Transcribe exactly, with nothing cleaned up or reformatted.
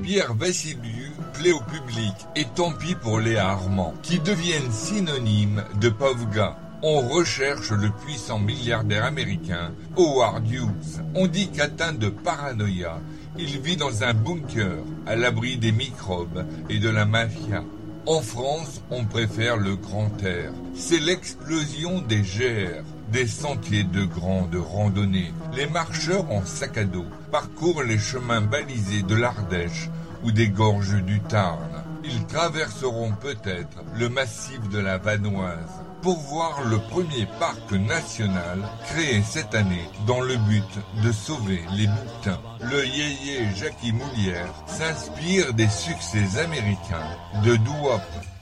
Pierre Vassiliou plaît au public et tant pis pour Léa Armand, qui deviennent synonymes de pauvres gars. On recherche le puissant milliardaire américain Howard Hughes. On dit qu'atteint de paranoïa, il vit dans un bunker à l'abri des microbes et de la mafia. En France, on préfère le grand air. C'est l'explosion des G R, des sentiers de grande randonnée. Les marcheurs en sac à dos parcourent les chemins balisés de l'Ardèche ou des gorges du Tarn. Ils traverseront peut-être le massif de la Vanoise pour voir le premier parc national créé cette année dans le but de sauver les moutins. Le yéyé Jackie Moulière s'inspire des succès américains de doo-wop.